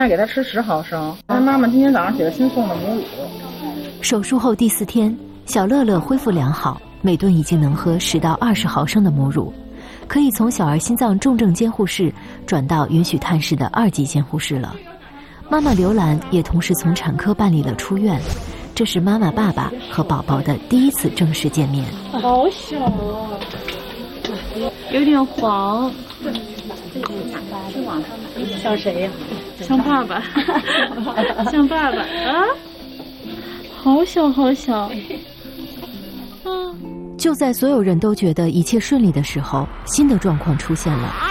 再给他吃10毫升。他妈妈今天早上起来新送的母乳。 手术后第4天，小乐乐恢复良好，每顿已经能喝10到20毫升的母乳，可以从小儿心脏重症监护室转到允许探视的2级监护室了。妈妈刘兰也同时从产科办理了出院，这是妈妈、爸爸和宝宝的第1次正式见面。 好小啊， 有点黄。 像谁呀？ 像爸爸，像爸爸啊！好小好小。 就在所有人都觉得一切顺利的时候，新的状况出现了。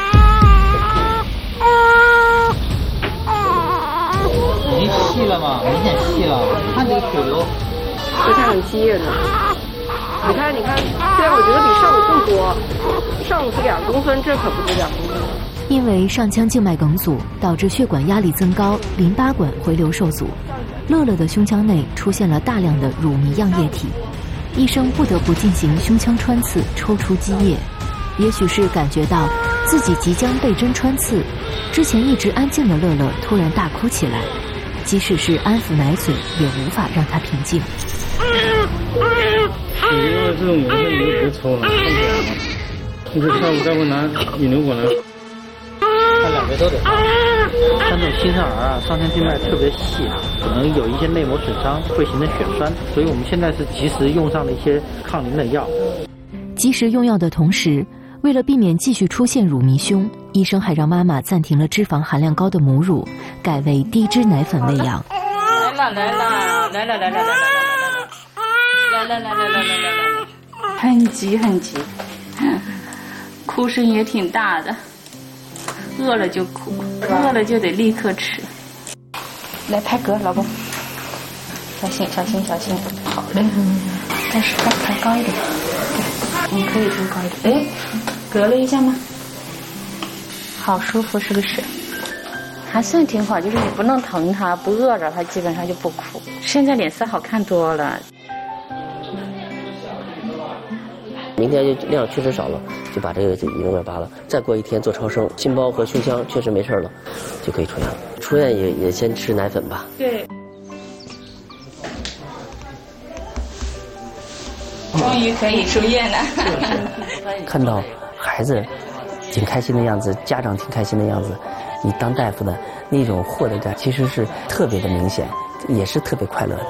已经细了嘛，明显细了，看这个血流， 不太很激烈的。你看，虽然我觉得比上午更多，上午是2公分，这可不是2公分。 因为上腔静脉梗阻导致血管压力增高，淋巴管回流受阻，乐乐的胸腔内出现了大量的乳糜样液体，医生不得不进行胸腔穿刺抽出积液。也许是感觉到自己即将被针穿刺，之前一直安静的乐乐突然大哭起来，即使是安抚奶嘴也无法让他平静。 你因为这种原因你就别抽了，你这下午再不拿引流管来。 他2个都得放。像这种新生儿啊，上腔静脉特别细，可能有一些内膜损伤，会形成血栓，所以我们现在是及时用上了一些抗凝的药。 及时用药的同时，为了避免继续出现乳糜胸，医生还让妈妈暂停了脂肪含量高的母乳，改为低脂奶粉喂养。 来，很急，哭声也挺大的。饿了就哭，饿了就得立刻吃。 来拍嗝，老公，小心。好嘞，但是抬高一点。你可以抬高一点。哎，嗝了一下吗？好舒服，是不是？还算挺好，就是你不弄疼他，不饿着他，基本上就不哭。现在脸色好看多了。 明天就量确实少了，就把这个引流管拔了。再过1天做超声，心包和胸腔确实没事了，就可以出院了。出院也先吃奶粉吧。 对。终于可以出院了。 看到孩子挺开心的样子，家长挺开心的样子，你当大夫的那种获得感其实是特别的明显，也是特别快乐的。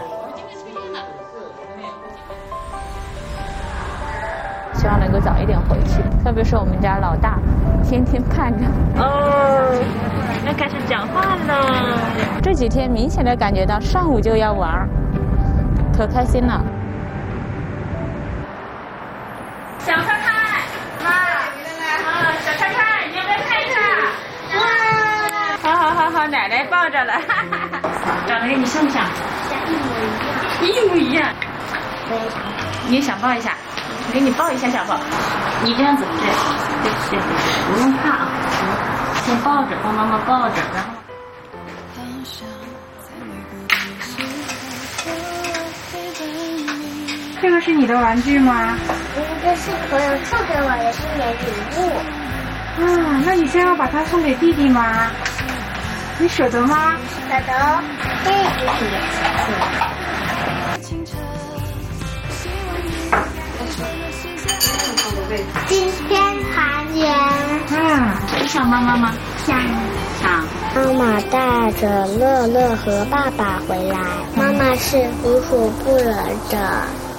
希望能够早一点回去，特别是我们家老大，天天盼着。 要开始讲话了。 这几天明显的感觉到上午就要玩，可开心了。 小菜菜，小菜菜，你要不要看一下？好，奶奶抱着了。长得跟你像不像？一模一样。你也想抱一下？我给你抱一下，小宝。你这样子对，不用怕啊，先抱着，帮妈妈抱着，然后。这个是你的玩具吗？ 这是朋友送给我的新年礼物。 那你现在要把它送给弟弟吗？你舍得吗？ 舍得。今天团圆。 你想妈妈吗？ 想。妈妈带着乐乐和爸爸回来，妈妈是无所不能的。